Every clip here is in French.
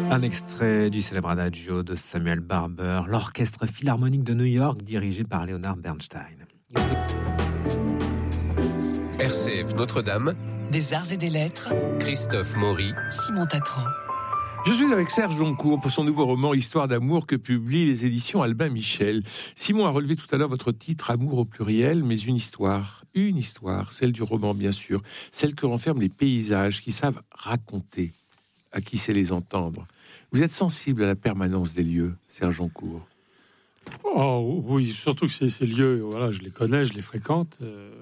Un extrait du célèbre adagio de Samuel Barber, l'Orchestre Philharmonique de New York, dirigé par Leonard Bernstein. RCF Notre-Dame, des arts et des lettres, Christophe Maury, Simon Tatran. Je suis avec Serge Joncour pour son nouveau roman Histoire d'amour que publient les éditions Albin Michel. Simon a relevé tout à l'heure votre titre Amour au pluriel, mais une histoire, celle du roman bien sûr, celle que renferment les paysages qui savent raconter à qui sait les entendre. Vous êtes sensible à la permanence des lieux, Serge Joncour? Oh oui, surtout que ces lieux, voilà, je les connais, je les fréquente.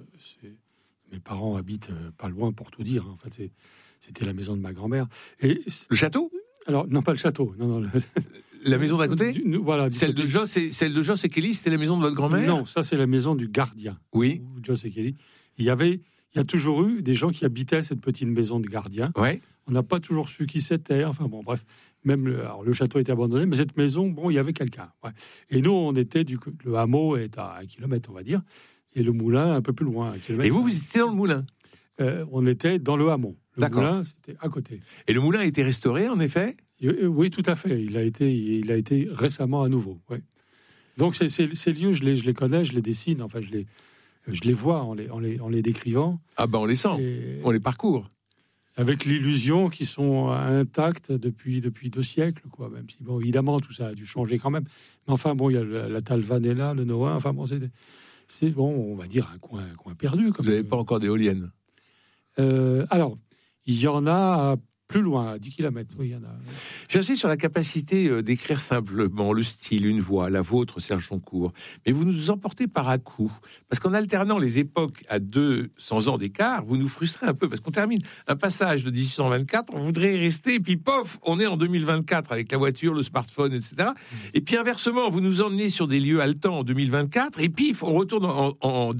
Mes parents habitent pas loin, pour tout dire. En fait, c'était la maison de ma grand-mère. Et le château? Alors non, pas le château. Non. La maison d'à côté? Voilà. Celle de Joss et Kelly, c'était la maison de votre grand-mère? Non, ça c'est la maison du gardien. Oui. Joss et Kelly. Il y a toujours eu des gens qui habitaient cette petite maison de gardien. Ouais. On n'a pas toujours su qui c'était. Enfin bon, bref. Même le château était abandonné, mais cette maison, bon, il y avait quelqu'un. Ouais. Et nous, on était le hameau est à 1 kilomètre, on va dire, et le moulin un peu plus loin, 1 kilomètre. Et vous étiez dans le moulin? On était dans le hameau. Le D'accord. moulin, c'était à côté. Et le moulin a été restauré, en effet? Oui, tout à fait. Il a été récemment à nouveau. Ouais. Donc ces lieux, je les connais, je les dessine. Enfin, je les vois en les décrivant. Ah ben on les sent, on les parcourt. Avec l'illusion qu'ils sont intacts depuis 2 siècles, quoi. Même si, bon, évidemment, tout ça a dû changer quand même. Mais enfin, bon, il y a la Talvanella, le Nohain. Enfin, bon, c'est bon, on va dire un coin perdu. Vous n'avez pas encore d'éoliennes? Alors, il y en a plus loin, à 10 km. Oui, il y en a. J'insiste sur la capacité d'écrire simplement le style, une voix, la vôtre, Serge Joncour. Mais vous nous emportez par à-coups. Parce qu'en alternant les époques à 200 ans d'écart, vous nous frustrez un peu. Parce qu'on termine un passage de 1824, on voudrait y rester, et puis pof, on est en 2024 avec la voiture, le smartphone, etc. Et puis inversement, vous nous emmenez sur des lieux haletants en 2024, et puis on retourne en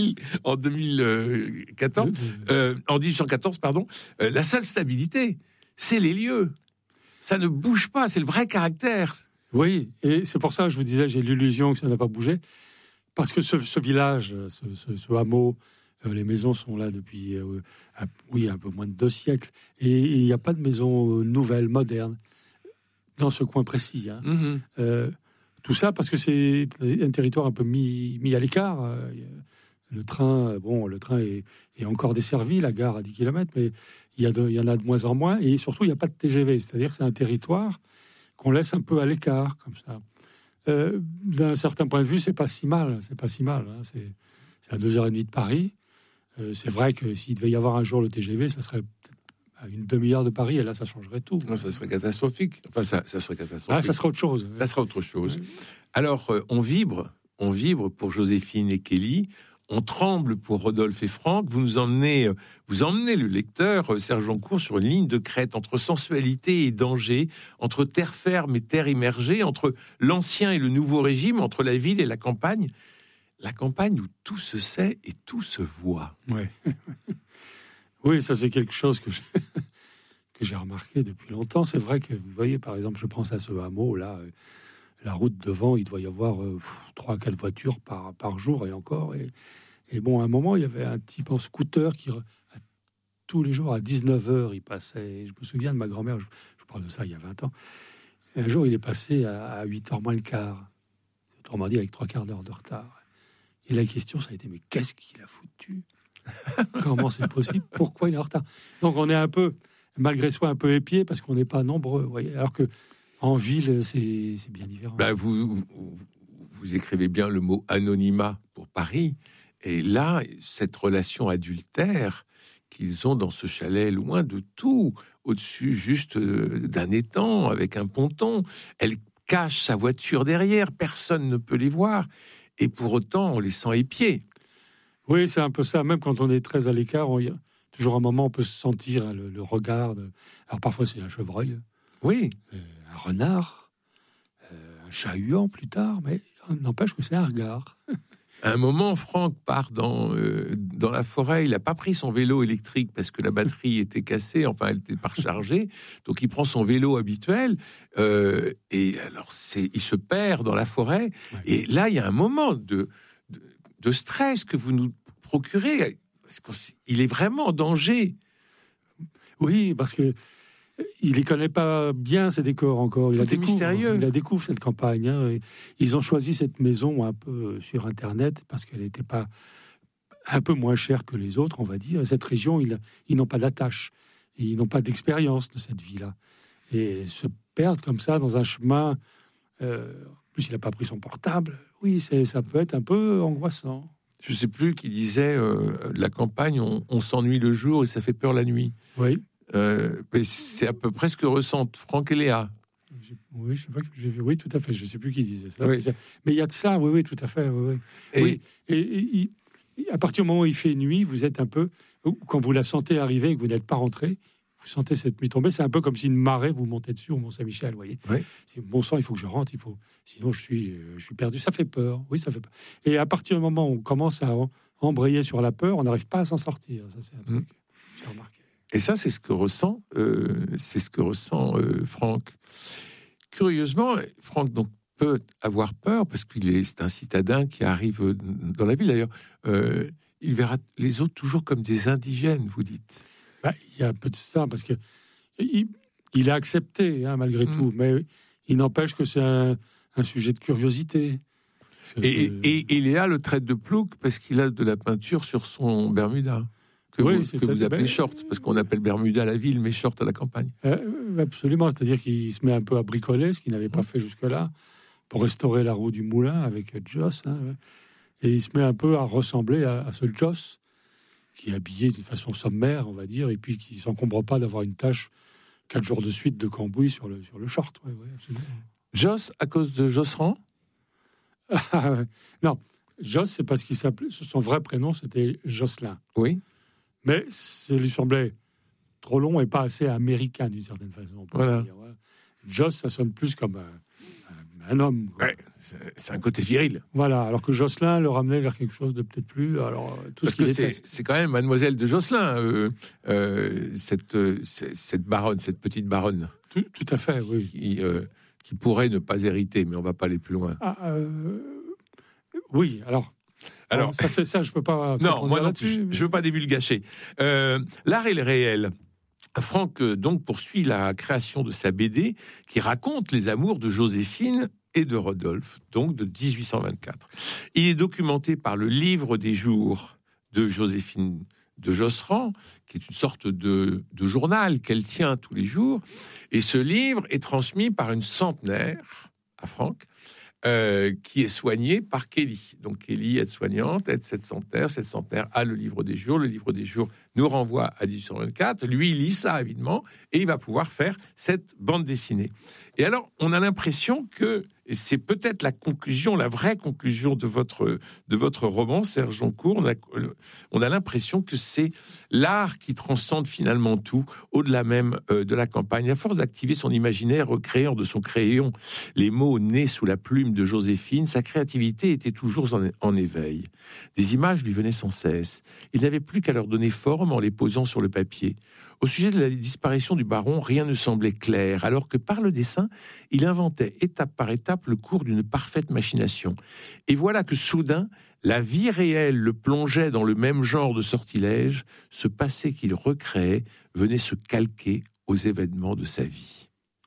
2014, en 1814, pardon. La seule stabilité, c'est les lieux. Ça ne bouge pas, c'est le vrai caractère. Oui, et c'est pour ça que je vous disais, j'ai l'illusion que ça n'a pas bougé. Parce que ce village, ce hameau, les maisons sont là depuis, un peu moins de 2 siècles. Et il n'y a pas de maison nouvelle, moderne, dans ce coin précis. Hein. Mm-hmm. Tout ça parce que c'est un territoire un peu mis à l'écart. Le train est encore desservi, la gare à 10 km, mais il y en a de moins en moins, et surtout, il n'y a pas de TGV, c'est-à-dire que c'est un territoire qu'on laisse un peu à l'écart, comme ça. D'un certain point de vue, c'est pas si mal, hein. C'est à 2h30 de Paris. C'est vrai que s'il devait y avoir un jour le TGV, ça serait peut-être à une demi-heure de Paris, et là, ça changerait tout. Non, ça serait catastrophique. Enfin, ça serait catastrophique. Ah, ça serait autre chose. Ça serait autre chose. Ouais. Alors, on vibre pour Joséphine et Kelly. On tremble pour Rodolphe et Franck. Vous emmenez le lecteur, Serge Joncour, sur une ligne de crête entre sensualité et danger, entre terre ferme et terre immergée, entre l'ancien et le nouveau régime, entre la ville et la campagne. La campagne où tout se sait et tout se voit. Ouais. Oui, ça c'est quelque chose que j'ai remarqué depuis longtemps. C'est vrai que, vous voyez, par exemple, je pense à ce hameau-là, la route devant, il doit y avoir 3-4 voitures par jour, et encore. Et bon, à un moment, il y avait un type en scooter qui, tous les jours, à 19h, il passait. Je me souviens de ma grand-mère, je vous parle de ça il y a 20 ans. Et un jour, il est passé à 8h moins le quart. Autrement dit, avec 3/4 d'heure de retard. Et la question, ça a été, mais qu'est-ce qu'il a foutu? Comment c'est possible? Pourquoi il est en retard? Donc, on est un peu, malgré soi, un peu épié, parce qu'on n'est pas nombreux, vous voyez. Alors que en ville, c'est bien différent. Ben vous écrivez bien le mot anonymat pour Paris. Et là, cette relation adultère qu'ils ont dans ce chalet, loin de tout, au-dessus juste d'un étang, avec un ponton, elle cache sa voiture derrière, personne ne peut les voir. Et pour autant, on les sent épiés. Oui, c'est un peu ça. Même quand on est très à l'écart, il y a toujours un moment, on peut se sentir le regard. Alors parfois, c'est un chevreuil. Oui. Un renard, un chat-huant plus tard, mais n'empêche que c'est un regard. À un moment, Franck part dans la forêt. Il n'a pas pris son vélo électrique parce que la batterie était cassée, enfin, elle était pas rechargée. Donc, il prend son vélo habituel et alors, il se perd dans la forêt. Ouais. Et là, il y a un moment de stress que vous nous procurez. Parce qu'il est vraiment en danger. Oui, parce que il les connaît pas bien, ces décors encore. Tout est mystérieux. Il la découvre, cette campagne. Hein. Ils ont choisi cette maison un peu sur Internet parce qu'elle n'était pas un peu moins chère que les autres, on va dire. Et cette région, ils n'ont pas d'attache. Ils n'ont pas d'expérience de cette vie-là. Et se perdre comme ça dans un chemin... en plus, il n'a pas pris son portable. Oui, ça peut être un peu angoissant. Je ne sais plus qui disait la campagne, on s'ennuie le jour et ça fait peur la nuit. Oui. Mais c'est à peu près ce que ressentent Franck et Léa. Oui, je sais pas, oui, tout à fait. Je ne sais plus qui disait ça. Oui. Mais il y a de ça, oui, tout à fait. Oui. Oui. Et à partir du moment où il fait nuit, vous êtes un peu... Quand vous la sentez arriver et que vous n'êtes pas rentré, vous sentez cette nuit tomber. C'est un peu comme si une marée vous montait dessus au Mont-Saint-Michel, vous voyez. Oui. C'est bon sang, il faut que je rentre, sinon je suis perdu. Ça fait peur, oui, ça fait peur. Et à partir du moment où on commence à embrayer sur la peur, on n'arrive pas à s'en sortir. Ça, c'est un truc que j'ai remarqué. Et ça, c'est ce que ressent, Franck. Curieusement, Franck donc peut avoir peur parce c'est un citadin qui arrive dans la ville. D'ailleurs, il verra les autres toujours comme des indigènes, vous dites. Il y a un peu de ça parce que il a accepté, hein, malgré tout, mais il n'empêche que c'est un sujet de curiosité. Et Léa le traite de plouc parce qu'il a de la peinture sur son Bermuda. Que vous appelez short, parce qu'on appelle Bermuda la ville, mais short à la campagne. Absolument, c'est-à-dire qu'il se met un peu à bricoler, ce qu'il n'avait pas fait jusque-là, pour restaurer la roue du moulin avec Joss. Hein, et il se met un peu à ressembler à ce Joss, qui est habillé d'une façon sommaire, on va dire, et puis qui ne s'encombre pas d'avoir une tache 4 jours de suite de cambouis sur le short. Ouais, absolument. Joss, à cause de Josserand? Non, Joss, c'est parce qu'il s'appelait... Son vrai prénom, c'était Jocelyn. Oui. Mais ça lui semblait trop long et pas assez américain d'une certaine façon. Voilà. Joss, ça sonne plus comme un homme. Ouais, c'est un côté viril. Voilà, alors que Jocelyn le ramenait vers quelque chose de peut-être plus. Alors, tout parce ce que déteste. C'est quand même Mademoiselle de Josselin, cette baronne, cette petite baronne. Tout à fait, oui. Qui pourrait ne pas hériter, mais on ne va pas aller plus loin. Oui, alors ça, je peux pas. Non, moi non plus. Je veux pas divulgacher. L'art et le réel. Franck donc poursuit la création de sa BD qui raconte les amours de Joséphine et de Rodolphe, donc de 1824. Il est documenté par le livre des jours de Joséphine de Josserand, qui est une sorte de journal qu'elle tient tous les jours. Et ce livre est transmis par une centenaire à Franck, qui est soignée par Kelly. Donc Kelly, aide-soignante, aide cette centenaire a le livre des jours. Le livre des jours nous renvoie à 1824. Lui, il lit ça, évidemment, et il va pouvoir faire cette bande dessinée. Et alors, on a l'impression que, et c'est peut-être la conclusion, la vraie conclusion de votre roman, Serge Joncourt, on a l'impression que c'est l'art qui transcende finalement tout, au-delà même de la campagne. À force d'activer son imaginaire, recréant de son crayon les mots nés sous la plume de Joséphine, sa créativité était toujours en éveil. Des images lui venaient sans cesse. Il n'avait plus qu'à leur donner forme en les posant sur le papier. Au sujet de la disparition du baron, rien ne semblait clair, alors que par le dessin, il inventait étape par étape le cours d'une parfaite machination. Et voilà que soudain, la vie réelle le plongeait dans le même genre de sortilège. Ce passé qu'il recréait venait se calquer aux événements de sa vie.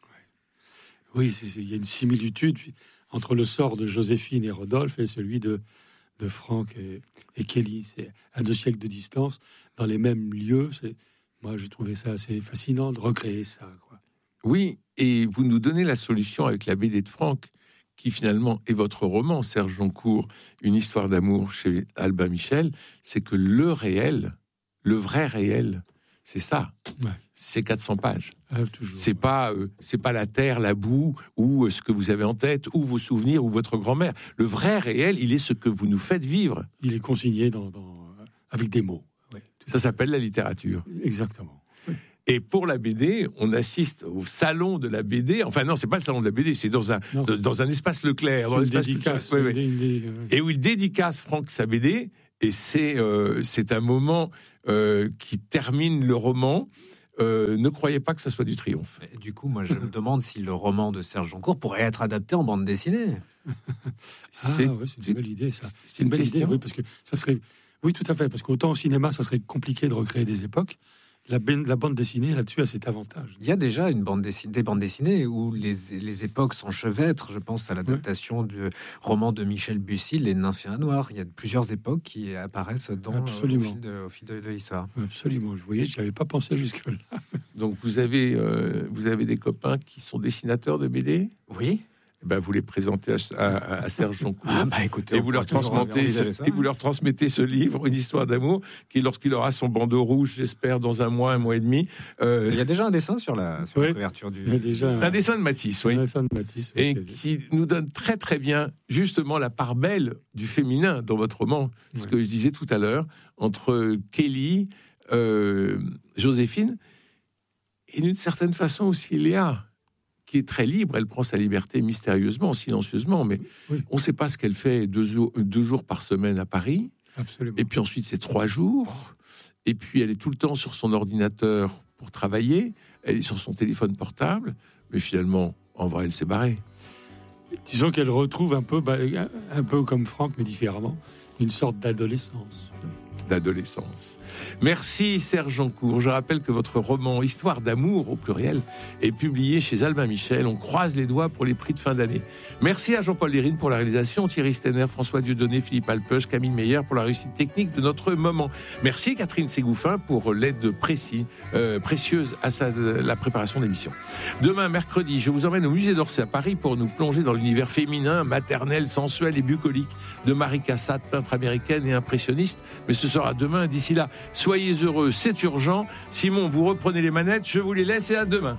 Oui, il y a une similitude entre le sort de Joséphine et Rodolphe et celui de Franck et Kelly. C'est à 2 siècles de distance, dans les mêmes lieux. Moi, j'ai trouvé ça assez fascinant de recréer ça, quoi. Oui, et vous nous donnez la solution avec la BD de Franck, qui finalement est votre roman, Serge Joncourt, Une histoire d'amour chez Albin Michel. C'est que le réel, le vrai réel, c'est ça. Ouais. C'est 400 pages. Toujours, c'est pas la terre, la boue, ou ce que vous avez en tête, ou vos souvenirs, ou votre grand-mère. Le vrai réel, il est ce que vous nous faites vivre. Il est consigné avec des mots. Ouais, ça s'appelle la littérature. Exactement. Oui. Et pour la BD, on assiste au salon de la BD. Enfin non, c'est pas le salon de la BD, c'est dans un espace Leclerc, dans l'espace dédicace. Et où il dédicace Franck sa BD. Et c'est un moment qui termine le roman. Ne croyez pas que ça soit du triomphe. Et du coup, moi, je me demande si le roman de Serge Joncourt pourrait être adapté en bande dessinée. C'est une belle idée, ça. C'est une belle idée, oui, parce que ça serait... Oui, tout à fait, parce qu'autant au cinéma, ça serait compliqué de recréer des époques, la bande dessinée, là-dessus, a cet avantage. Il y a déjà des bandes dessinées où les époques s'enchevêtrent. Je pense à l'adaptation du roman de Michel Bussy, Les Nymphes et un Noir. Il y a plusieurs époques qui apparaissent au fil de l'histoire. Absolument. Vous voyez, je n'y avais pas pensé jusque-là. Donc, vous avez des copains qui sont dessinateurs de BD ? Oui. Ben, vous les présentez à Serge Joncour. Écoutez, et vous leur transmettez ce livre, Une histoire d'amour, qui, lorsqu'il aura son bandeau rouge, j'espère, dans un mois et demi. Il y a déjà un dessin sur la couverture du. Il y a déjà un dessin de Matisse, oui. Un dessin de Matisse, et qui nous donne très très bien, justement, la part belle du féminin dans votre roman. Ce que je disais tout à l'heure, entre Kelly, Joséphine, et d'une certaine façon aussi Léa, qui est très libre. Elle prend sa liberté mystérieusement, silencieusement, mais on ne sait pas ce qu'elle fait 2 jours par semaine à Paris. Absolument. Et puis ensuite, c'est 3 jours. Et puis, elle est tout le temps sur son ordinateur pour travailler. Elle est sur son téléphone portable. Mais finalement, en vrai, elle s'est barrée. Disons qu'elle retrouve un peu comme Franck, mais différemment, une sorte d'adolescence. Merci Serge Joncour. Je rappelle que votre roman Histoire d'amour au pluriel est publié chez Albin Michel. On croise les doigts pour les prix de fin d'année. Merci à Jean-Paul Lérine pour la réalisation, Thierry Stenner, François Dieudonné, Philippe Alpeuch, Camille Meyer pour la réussite technique de notre moment. Merci Catherine Ségouffin pour l'aide précieuse à la préparation de l'émission. Demain, mercredi, je vous emmène au musée d'Orsay à Paris pour nous plonger dans l'univers féminin, maternel, sensuel et bucolique de Marie Cassatt, peintre américaine et impressionniste. Mais ce sera demain. D'ici là, soyez heureux, c'est urgent. Simon, vous reprenez les manettes, je vous les laisse et à demain.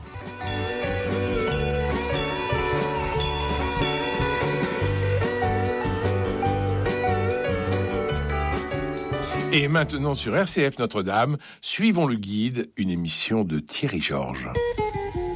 Et maintenant sur RCF Notre-Dame, suivons le guide, une émission de Thierry Georges.